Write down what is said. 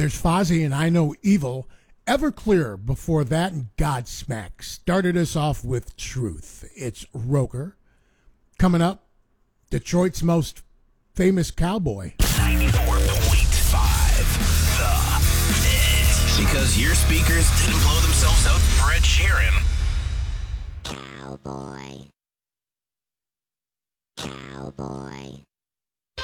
There's Fozzy and I Know Evil. Everclear before that, and Godsmack started us off with Truth. It's Roker. Coming up, Detroit's most famous cowboy. 94.5 The Hit. Because your speakers didn't blow themselves out